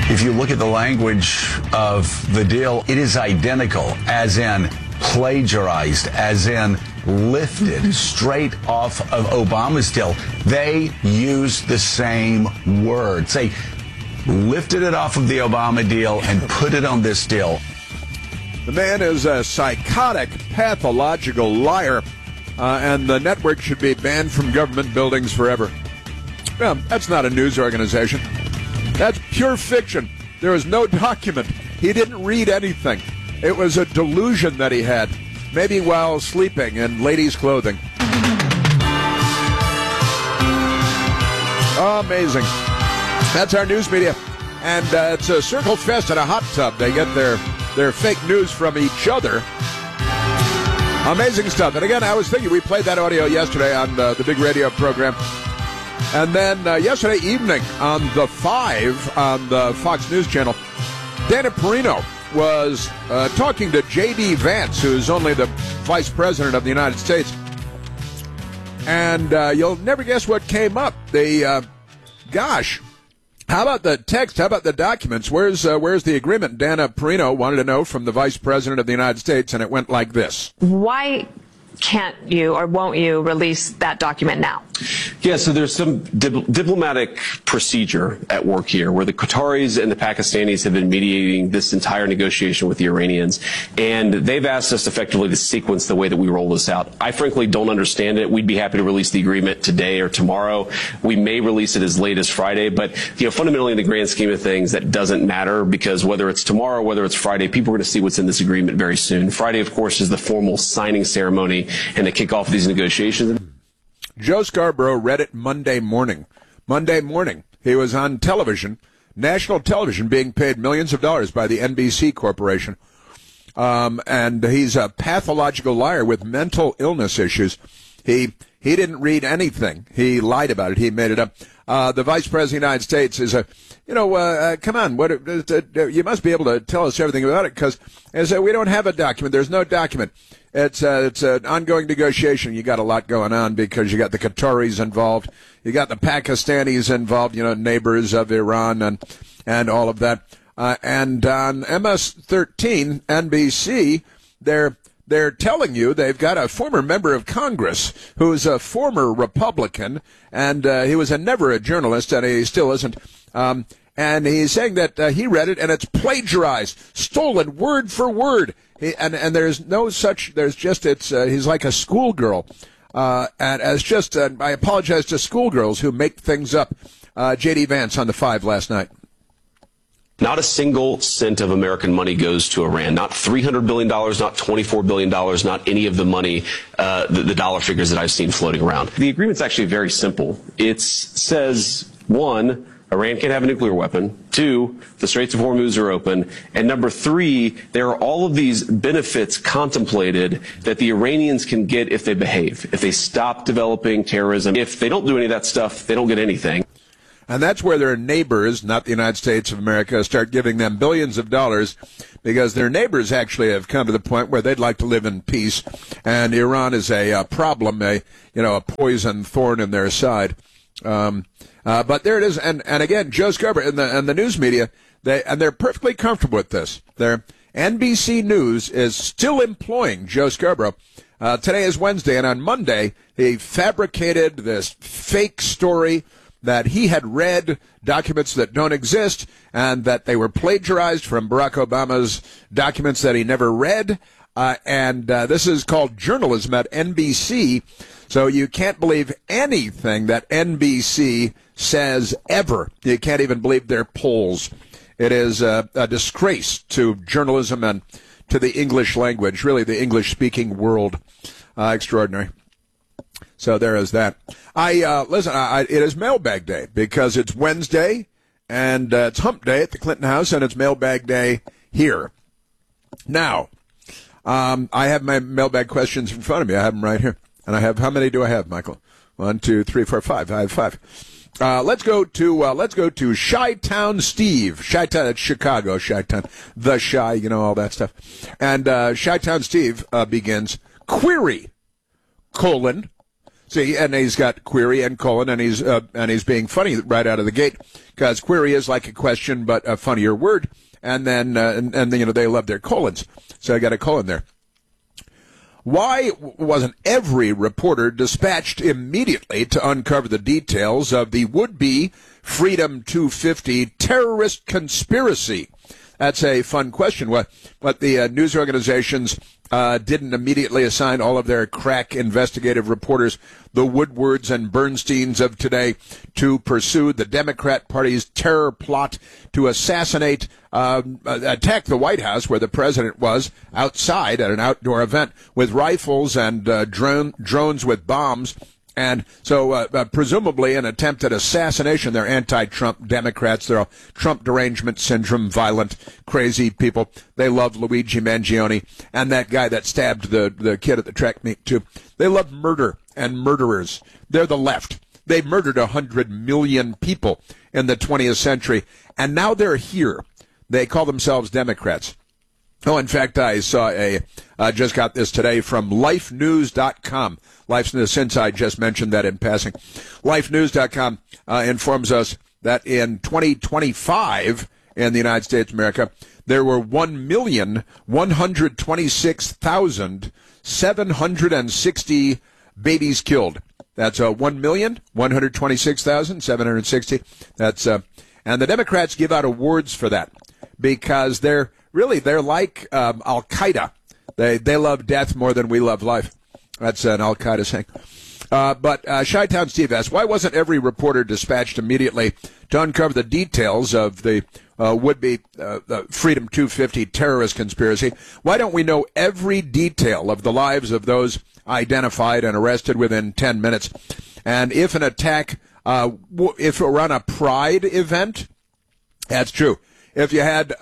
If you look at the language of the deal, it is identical, as in plagiarized, as in lifted straight off of Obama's deal. They use the same words. They lifted it off of the Obama deal and put it on this deal. The man is a psychotic, pathological liar, and the network should be banned from government buildings forever. Well, that's not a news organization. That's pure fiction. There is no document. He didn't read anything. It was a delusion that he had, maybe while sleeping in ladies' clothing. Amazing. That's our news media. And it's a circle fest in a hot tub. They get their fake news from each other. Amazing stuff. And again, I was thinking, we played that audio yesterday on the big radio program. And then yesterday evening on The Five on the Fox News Channel, Dana Perino was talking to J.D. Vance, who's only the vice president of the United States. And you'll never guess what came up. Gosh, how about the text? How about the documents? Where's the agreement? Dana Perino wanted to know from the vice president of the United States, and it went like this. Why can't you or won't you release that document now? Yeah, so there's some diplomatic procedure at work here where the Qataris and the Pakistanis have been mediating this entire negotiation with the Iranians, and they've asked us effectively to sequence the way that we roll this out. I frankly don't understand it. We'd be happy to release the agreement today or tomorrow. We may release it as late as Friday, but fundamentally in the grand scheme of things, that doesn't matter, because whether it's tomorrow, whether it's Friday, people are going to see what's in this agreement very soon. Friday, of course, is the formal signing ceremony and the kickoff of these negotiations. Joe Scarborough read it Monday morning. Monday morning, he was on television, national television, being paid millions of dollars by the NBC Corporation. And he's a pathological liar with mental illness issues. He didn't read anything. He lied about it. He made it up. The Vice President of the United States is come on, you must be able to tell us everything about it, because we don't have a document. There's no document. It's an ongoing negotiation. You got a lot going on because you got the Qataris involved. You got the Pakistanis involved, neighbors of Iran and all of that. And on MS-13, NBC, they're telling you they've got a former member of Congress who's a former Republican, and he was never a journalist, and he still isn't. And he's saying that he read it, and it's plagiarized, stolen word for word. And there's no such, he's like a schoolgirl. And as just, I apologize to schoolgirls who make things up. J.D. Vance on The Five last night. Not a single cent of American money goes to Iran. Not $300 billion, not $24 billion, not any of the money, the dollar figures that I've seen floating around. The agreement's actually very simple. It says, one, Iran can't have a nuclear weapon. Two, the Straits of Hormuz are open. And number three, there are all of these benefits contemplated that the Iranians can get if they behave, if they stop developing terrorism. If they don't do any of that stuff, they don't get anything. And that's where their neighbors, not the United States of America, start giving them billions of dollars, because their neighbors actually have come to the point where they'd like to live in peace. And Iran is a problem, a poison thorn in their side. But there it is. And again, Joe Scarborough and the news media, they're perfectly comfortable with this. NBC News is still employing Joe Scarborough. Today is Wednesday, and on Monday, he fabricated this fake story that he had read documents that don't exist, and that they were plagiarized from Barack Obama's documents that he never read. And this is called journalism at NBC. So you can't believe anything that NBC says ever. You can't even believe their polls. It is a disgrace to journalism and to the English language, really the English-speaking world. Extraordinary. So there is that. It is mailbag day because it's Wednesday, and it's hump day at the Clinton House, and it's mailbag day here. Now, I have my mailbag questions in front of me. I have them right here. And I have, how many do I have, Michael? 1, 2, 3, 4, 5. I have 5. Let's go to Chi-Town Steve. Chi-Town, that's Chicago, Chi-Town. The Chi, all that stuff. And Chi-Town Steve begins, query, See, and he's got query and colon, and he's being funny right out of the gate, because query is like a question but a funnier word, and then they love their colons, so I got a colon there. Why wasn't every reporter dispatched immediately to uncover the details of the would-be Freedom 250 terrorist conspiracy? That's a fun question. What the news organizations didn't immediately assign all of their crack investigative reporters, the Woodwards and Bernsteins of today, to pursue the Democrat Party's terror plot to assassinate, attack the White House, where the president was, outside at an outdoor event with rifles and drones with bombs. And so, presumably an attempted assassination. They're anti-Trump Democrats. They're all Trump derangement syndrome, violent, crazy people. They love Luigi Mangione and that guy that stabbed the kid at the track meet, too. They love murder and murderers. They're the left. They murdered 100 million people in the 20th century, and now they're here. They call themselves Democrats. Oh, in fact, I saw just got this today from lifenews.com. Since I just mentioned that in passing. Lifenews.com informs us that in 2025 in the United States of America, there were 1,126,760 babies killed. That's 1,126,760. That's and the Democrats give out awards for that because they're like Al-Qaeda. They love death more than we love life. That's an Al-Qaeda saying. But Chi-Town Steve asks, why wasn't every reporter dispatched immediately to uncover the details of the would-be Freedom 250 terrorist conspiracy? Why don't we know every detail of the lives of those identified and arrested within 10 minutes? And if an attack, if it were on a Pride event, that's true. If you had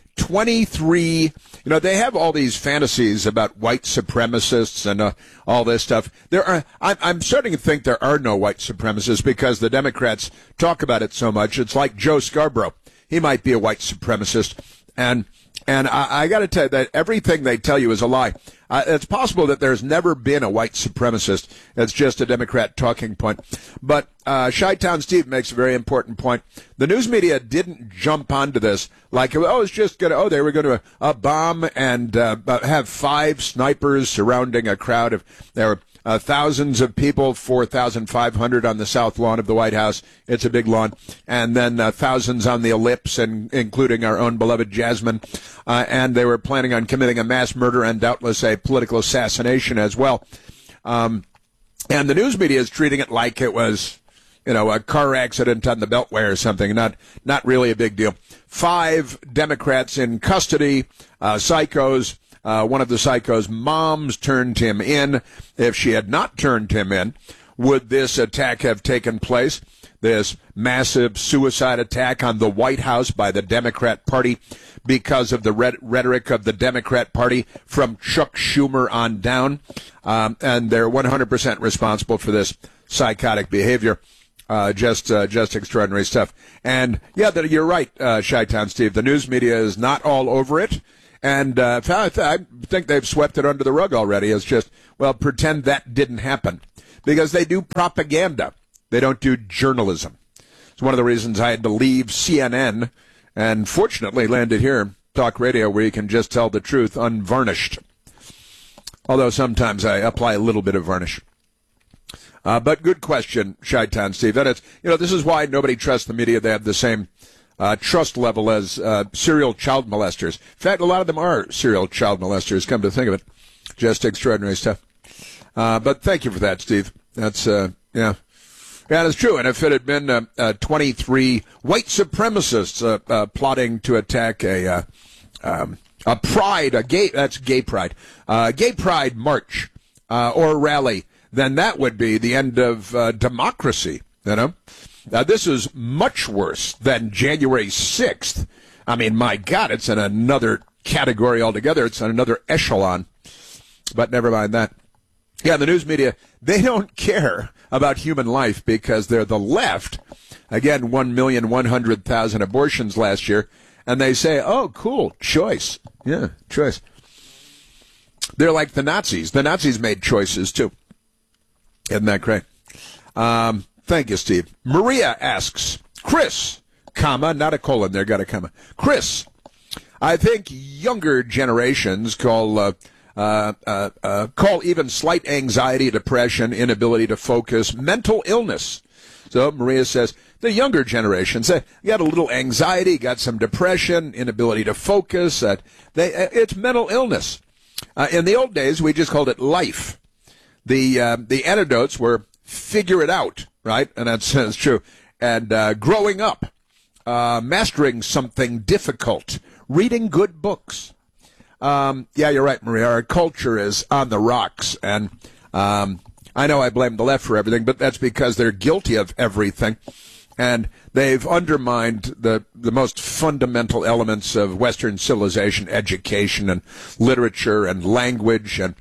23, they have all these fantasies about white supremacists and all this stuff. I'm starting to think there are no white supremacists because the Democrats talk about it so much. It's like Joe Scarborough. He might be a white supremacist. And I got to tell you that everything they tell you is a lie. It's possible that there's never been a white supremacist. It's just a Democrat talking point. But Chi-Town Steve makes a very important point. The news media didn't jump onto this like, they were going to bomb and have 5 snipers surrounding a crowd of, there were thousands of people, 4,500 on the south lawn of the White House. It's a big lawn. And then thousands on the ellipse, and including our own beloved Jasmine. And they were planning on committing a mass murder and doubtless a political assassination as well. And the news media is treating it like it was, a car accident on the Beltway or something. Not really a big deal. 5 Democrats in custody, psychos. One of the psychos' moms turned him in. If she had not turned him in, would this attack have taken place? This massive suicide attack on the White House by the Democrat Party because of the rhetoric of the Democrat Party from Chuck Schumer on down. And they're 100% responsible for this psychotic behavior. Just extraordinary stuff. And yeah, you're right, Chi-Town Steve. The news media is not all over it. And I think they've swept it under the rug already. It's just, pretend that didn't happen. Because they do propaganda. They don't do journalism. It's one of the reasons I had to leave CNN and fortunately landed here, talk radio, where you can just tell the truth unvarnished. Although sometimes I apply a little bit of varnish. But good question, Chi-Town Steve. And it's, this is why nobody trusts the media. They have the same trust level as serial child molesters. In fact, a lot of them are serial child molesters, come to think of it. Just extraordinary stuff. But thank you for that, Steve. That's, yeah, it's true. And if it had been 23 white supremacists plotting to attack a gay pride march or rally, then that would be the end of democracy, Now, this is much worse than January 6th. I mean, my God, it's in another category altogether. It's in another echelon. But never mind that. Yeah, the news media, they don't care about human life because they're the left. Again, 1,100,000 abortions last year. And they say, oh, cool, choice. Yeah, choice. They're like the Nazis. The Nazis made choices, too. Isn't that great? Thank you, Steve. Maria asks, Chris, comma, not a colon there, got a comma. Chris, I think younger generations call even slight anxiety, depression, inability to focus, mental illness. So Maria says the younger generations, they got a little anxiety, got some depression, inability to focus. It's mental illness. In the old days, we just called it life. The antidotes were figure it out, right? And that's true. And growing up, mastering something difficult, reading good books. Yeah, you're right, Maria. Our culture is on the rocks, and I know I blame the left for everything, but that's because they're guilty of everything, and they've undermined the most fundamental elements of Western civilization, education and literature and language and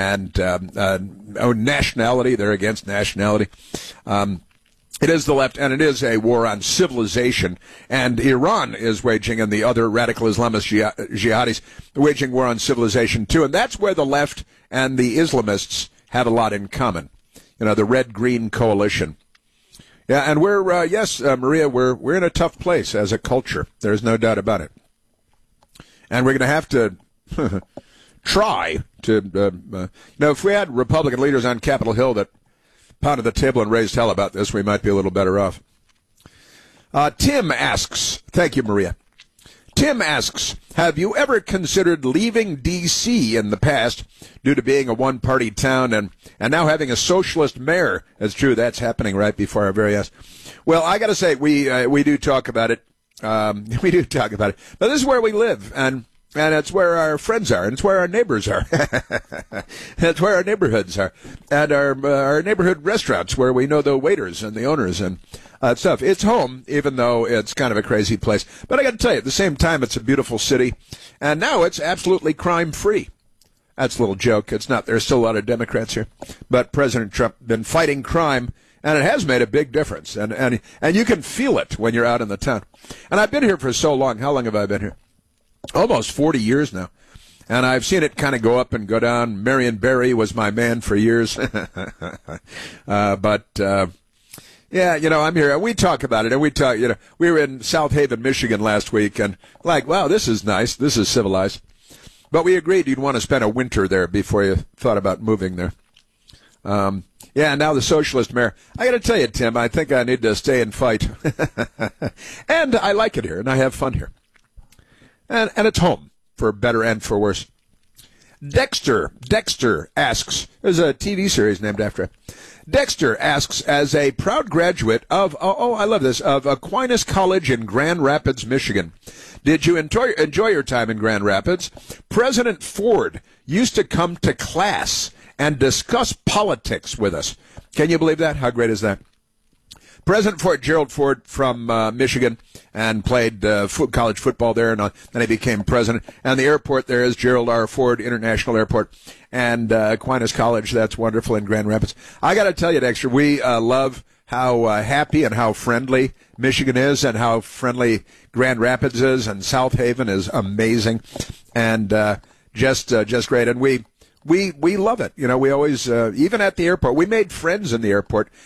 nationality. They're against nationality. It is the left, and it is a war on civilization. And Iran is waging, and the other radical Islamist jihadis, waging war on civilization, too. And that's where the left and the Islamists have a lot in common. You know, the red-green coalition. Yeah, and we're, yes, Maria, we're in a tough place as a culture. There's no doubt about it. And we're going to have to try to, if we had Republican leaders on Capitol Hill that pounded the table and raised hell about this, we might be a little better off. Tim asks, thank you, Maria. Tim asks, have you ever considered leaving D.C. in the past due to being a one-party town and now having a socialist mayor? That's true. That's happening right before our very eyes. Well, I got to say, we do talk about it. We do talk about it. But this is where we live, and it's where our friends are, and it's where our neighbors are. That's where our neighborhoods are, and our neighborhood restaurants where we know the waiters and the owners and stuff. It's home, even though it's kind of a crazy place. But I got to tell you, at the same time, it's a beautiful city, and now it's absolutely crime-free. That's a little joke. It's not. There's still a lot of Democrats here, but President Trump been fighting crime, and it has made a big difference. And you can feel it when you're out in the town. And I've been here for so long. How long have I been here? Almost 40 years now. And I've seen it kind of go up and go down. Marion Barry was my man for years. Yeah, I'm here. We talk about it, and we were in South Haven, Michigan last week, and wow, this is nice. This is civilized. But we agreed you'd want to spend a winter there before you thought about moving there. Yeah, now the socialist mayor. I got to tell you, Tim, I think I need to stay and fight. And I like it here, and I have fun here. And it's home, for better and for worse. Dexter asks, there's a TV series named after it. Dexter asks, as a proud graduate of, I love this, of Aquinas College in Grand Rapids, Michigan, did you enjoy your time in Grand Rapids? President Ford used to come to class and discuss politics with us. Can you believe that? How great is that? President Ford, Gerald Ford from Michigan, and played college football there, and then he became president. And the airport there is Gerald R. Ford International Airport, and Aquinas College. That's wonderful in Grand Rapids. I got to tell you, Dexter, we love how happy and how friendly Michigan is, and how friendly Grand Rapids is, and South Haven is amazing, and just great. And we love it. We always, even at the airport, we made friends in the airport